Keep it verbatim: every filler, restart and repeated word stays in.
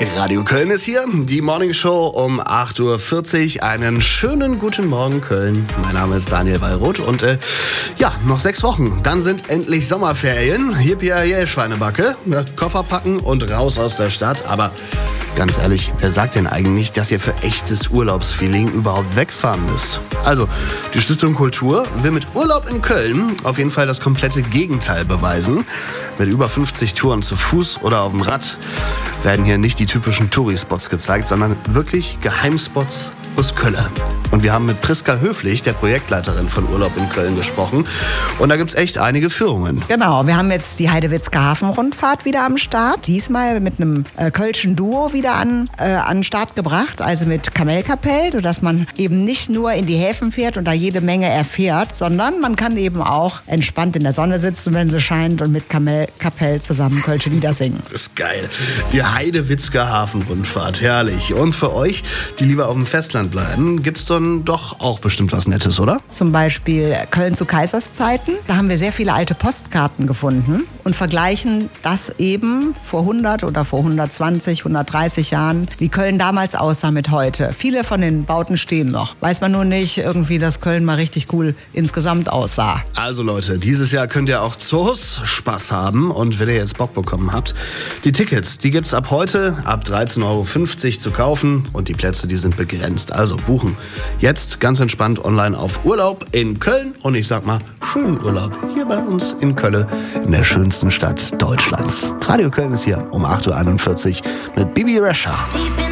Radio Köln ist hier, die Morning Show um acht Uhr vierzig. Einen schönen guten Morgen, Köln. Mein Name ist Daniel Wallroth und äh, ja, noch sechs Wochen. Dann sind endlich Sommerferien. Yippie, Schweinebacke. Koffer packen und raus aus der Stadt. Aber ganz ehrlich, wer sagt denn eigentlich, dass ihr für echtes Urlaubsfeeling überhaupt wegfahren müsst? Also, die Stiftung Kultur will mit Urlaub in Köln auf jeden Fall das komplette Gegenteil beweisen. Mit über fünfzig Touren zu Fuß oder auf dem Rad werden hier nicht die typischen Touri-Spots gezeigt, sondern wirklich Geheimspots aus Köln. Und wir haben mit Priska Höflich, der Projektleiterin von Urlaub in Köln, gesprochen. Und da gibt's echt einige Führungen. Genau, wir haben jetzt die Heidewitzka Hafenrundfahrt wieder am Start. Diesmal mit einem äh, kölschen Duo wieder an, äh, an den Start gebracht, also mit Kamelkapell, sodass man eben nicht nur in die Häfen fährt und da jede Menge erfährt, sondern man kann eben auch entspannt in der Sonne sitzen, wenn sie scheint, und mit Kamelkapell zusammen kölsche Lieder singen. Das ist geil. Die Heidewitzka Hafenrundfahrt, herrlich. Und für euch, die lieber auf dem Festland bleiben, gibt's so ein doch auch bestimmt was Nettes, oder? Zum Beispiel Köln zu Kaiserszeiten. Da haben wir sehr viele alte Postkarten gefunden und vergleichen das eben vor hundert oder vor hundertzwanzig, hundertdreißig Jahren, wie Köln damals aussah mit heute. Viele von den Bauten stehen noch. Weiß man nur nicht irgendwie, dass Köln mal richtig cool insgesamt aussah. Also Leute, dieses Jahr könnt ihr auch Zoos Spaß haben. Und wenn ihr jetzt Bock bekommen habt, die Tickets, die gibt's ab heute ab dreizehn Euro fünfzig zu kaufen. Und die Plätze, die sind begrenzt. Also buchen. Jetzt ganz entspannt online auf Urlaub in Köln. Und ich sag mal, schönen Urlaub hier bei uns in Köln, in der schönsten Stadt Deutschlands. Radio Köln ist hier um acht Uhr einundvierzig mit Bibi Rescher.